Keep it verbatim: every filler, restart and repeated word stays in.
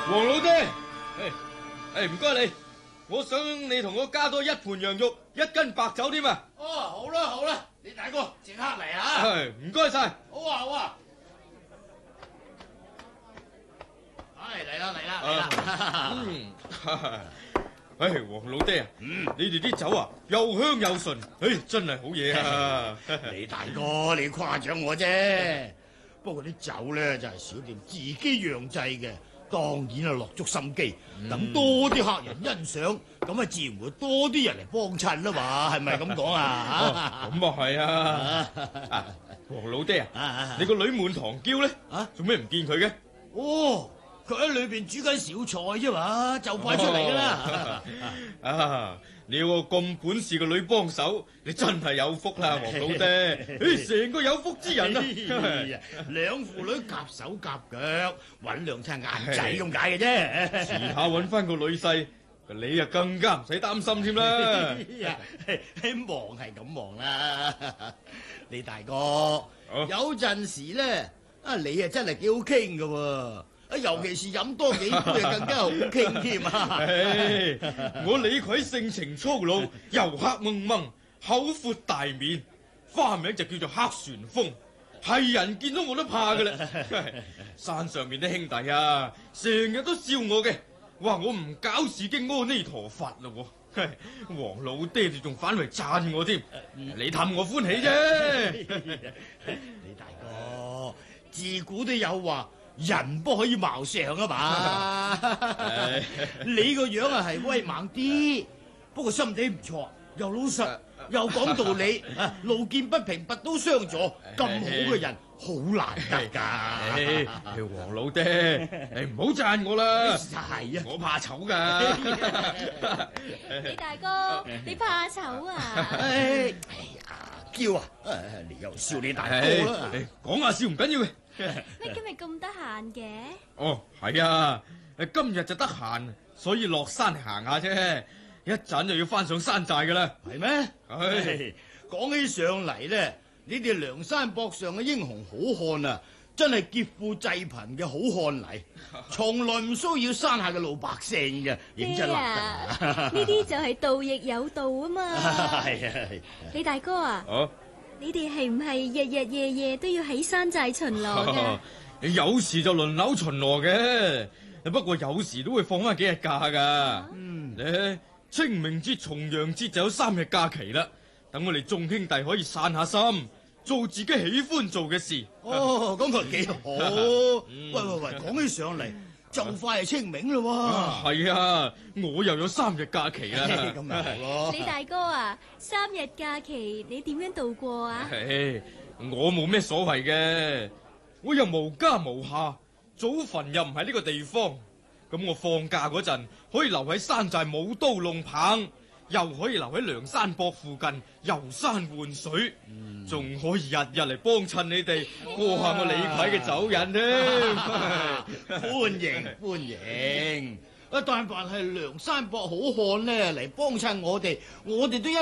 黃老爹，誒誒，唔該你，我想你同我加多一盤羊肉，一斤白酒添啊！ 哦，好啦好啦，李大哥即刻嚟啊！ 係，唔該晒。 好啊好啊，唉嚟啦嚟啦嚟啦！ 嗯，唉，黃老爹啊，嗯，你哋啲酒啊又香又純，唉，真係好嘢啊！ 李大哥，你誇獎我啫。不過啲酒咧就係小店自己釀製嘅，當然係落足心機，等多啲客人欣賞，咁啊自然會多啲人嚟幫襯啦嘛，係咪咁講啊？ 咁啊係啊！黃老爹啊，你個女滿堂嬌咧，啊，做咩唔見佢嘅？ 哦，佢喺裏邊煮緊小菜啫嘛，就快出嚟噶啦！ 啊，你有個咁本事嘅女幫手，你真係有福啦，黃老爹！誒，成個有福之人啊！ 兩父女夾手夾腳，搵兩餐晏仔咁解嘅啫。 遲下搵翻個女婿，你啊更加唔使擔心添啦。 忙係咁忙啦，李大哥，有陣時咧，啊你啊真係幾好傾噶喎。尤其是飲多幾杯更加好傾添啊！ 我李逵性情粗魯，油黑蒙蒙，口闊大面，花名就叫做黑旋風，係人見到我都怕噶啦。山上面啲兄弟啊，成日都笑我嘅，話我唔搞事經阿彌陀佛咯。黃老爹就仲反為讚我添，你氹我歡喜啫。 李大哥，自古都有話。人不可以貌相啊嘛！你個樣啊係威猛啲，不過心地唔錯，又老實，又講道理，路見不平拔刀相助，咁好嘅人好難得噶。 黃老爹，誒唔好讚我啦， 係啊， 我怕醜噶。 李大哥，你怕醜啊？ 哎呀，嬌啊！你又笑你大哥啦， 講下笑唔緊要嘅。 乜今日咁得閒嘅？ 哦，係啊，今日就得閒，所以落山行下啫。一陣就要翻上山寨噶啦。 係咩？唉，講起上嚟咧，你哋梁山泊上嘅英雄好漢啊，真係劫富濟貧嘅好漢嚟，從來唔騷擾山下嘅老百姓嘅，認真立得。 呢啲就係盜亦有道啊嘛。 係啊， 李大哥啊。 哦。 你哋係唔係日日夜夜都要喺山寨巡邏嘅？ 有時就輪流巡邏嘅，不過有時都會放翻幾日假噶。嗯，誒，清明節、重陽節就有三日假期啦，等我哋眾兄弟可以散下心，做自己喜歡做嘅事。 哦，咁佢幾好。嗯、喂喂喂，講起上嚟。就快係清明咯喎！ 係啊，我又有三日假期啦。 咁咪係咯。 李大哥啊，三日假期你點樣度過啊？ 我冇咩所謂嘅，我又無家無廈，祖墳又唔喺呢個地方，咁我放假嗰陣可以留喺山寨舞刀弄棒，又可以留喺梁山泊附近遊山玩水，仲、嗯、可以日日嚟幫襯你哋過下我李逵嘅酒癮添。 歡迎歡迎，啊！但凡係梁山泊好漢咧嚟幫襯我哋，我哋都一